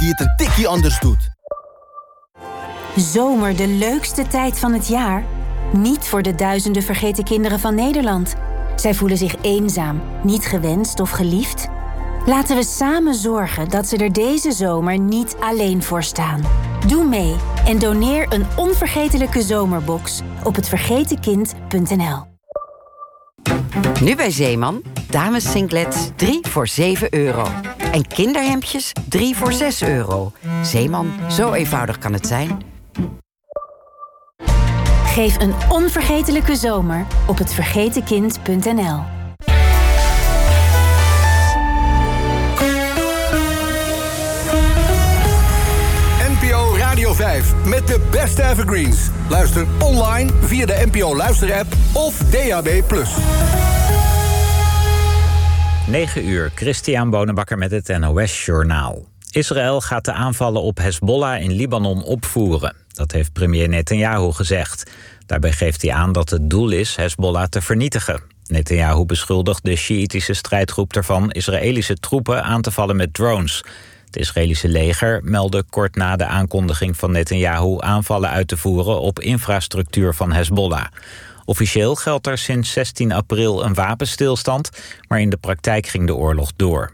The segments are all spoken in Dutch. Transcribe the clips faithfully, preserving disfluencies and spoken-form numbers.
die het een tikje anders doet. Zomer de leukste tijd van het jaar? Niet voor de duizenden vergeten kinderen van Nederland. Zij voelen zich eenzaam, niet gewenst of geliefd. Laten we samen zorgen dat ze er deze zomer niet alleen voor staan. Doe mee en doneer een onvergetelijke zomerbox op het vergeten kind punt n l. Nu bij Zeeman, dames singlets drie voor zeven euro. En kinderhemdjes drie voor zes euro. Zeeman, zo eenvoudig kan het zijn. Geef een onvergetelijke zomer op het vergeten kind punt n l. N P O Radio vijf met de beste evergreens. Luister online via de N P O Luister-app of D A B plus. negen uur, Christian Bonenbakker met het N O S-journaal. Israël gaat de aanvallen op Hezbollah in Libanon opvoeren. Dat heeft premier Netanyahu gezegd. Daarbij geeft hij aan dat het doel is Hezbollah te vernietigen. Netanyahu beschuldigt de Sjiïtische strijdgroep ervan Israëlische troepen aan te vallen met drones. Het Israëlische leger meldde kort na de aankondiging van Netanyahu aanvallen uit te voeren op infrastructuur van Hezbollah. Officieel geldt er sinds zestien april een wapenstilstand, maar in de praktijk ging de oorlog door.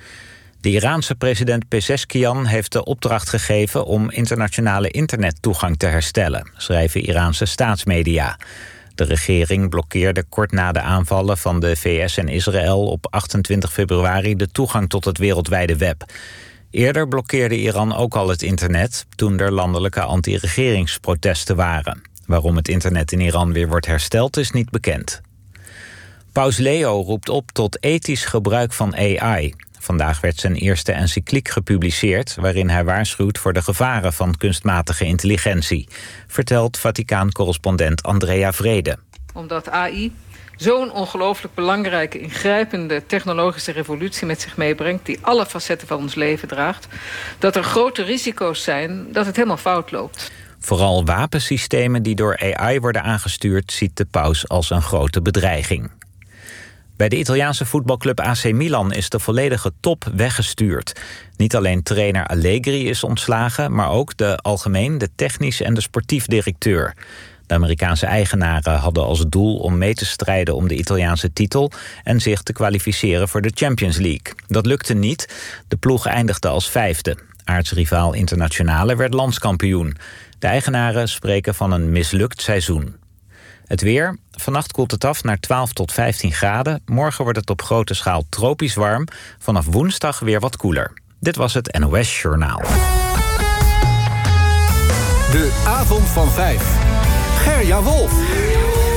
De Iraanse president Pezeshkian heeft de opdracht gegeven om internationale internettoegang te herstellen, schrijven Iraanse staatsmedia. De regering blokkeerde kort na de aanvallen van de V S en Israël op achtentwintig februari de toegang tot het wereldwijde web. Eerder blokkeerde Iran ook al het internet toen er landelijke anti-regeringsprotesten waren. Waarom het internet in Iran weer wordt hersteld is niet bekend. Paus Leo roept op tot ethisch gebruik van A I. Vandaag werd zijn eerste encycliek gepubliceerd, waarin hij waarschuwt voor de gevaren van kunstmatige intelligentie, vertelt Vaticaan-correspondent Andrea Vrede. Omdat A I zo'n ongelooflijk belangrijke, ingrijpende technologische revolutie met zich meebrengt, die alle facetten van ons leven draagt, dat er grote risico's zijn dat het helemaal fout loopt. Vooral wapensystemen die door A I worden aangestuurd ziet de paus als een grote bedreiging. Bij de Italiaanse voetbalclub A C Milan is de volledige top weggestuurd. Niet alleen trainer Allegri is ontslagen, maar ook de algemeen, de technisch en de sportief directeur. De Amerikaanse eigenaren hadden als doel om mee te strijden om de Italiaanse titel en zich te kwalificeren voor de Champions League. Dat lukte niet. De ploeg eindigde als vijfde. Aartsrivaal Internazionale werd landskampioen. De eigenaren spreken van een mislukt seizoen. Het weer. Vannacht koelt het af naar twaalf tot vijftien graden. Morgen wordt het op grote schaal tropisch warm. Vanaf woensdag weer wat koeler. Dit was het N O S-journaal. De avond van vijf. Gerja Wolf.